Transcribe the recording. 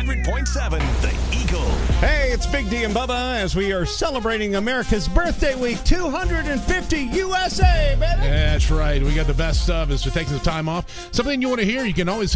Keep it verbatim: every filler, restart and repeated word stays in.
hundred point seven The Eagle. Hey, it's Big D and Bubba as we are celebrating America's birthday week, two hundred fifty U S A, baby. That's right. We got the best stuff as we're taking some time off. Something you want to hear, you can always